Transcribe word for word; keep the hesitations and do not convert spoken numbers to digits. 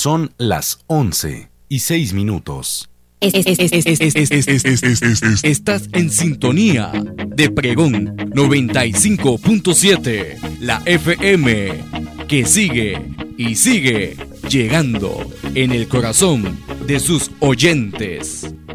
Son las once y seis minutos. Es, es, es, es, es, es, es, es, es, es, es, es, es. Estás en sintonía de Pregón noventa y cinco punto siete, la F M, que sigue y sigue llegando en el corazón de sus oyentes.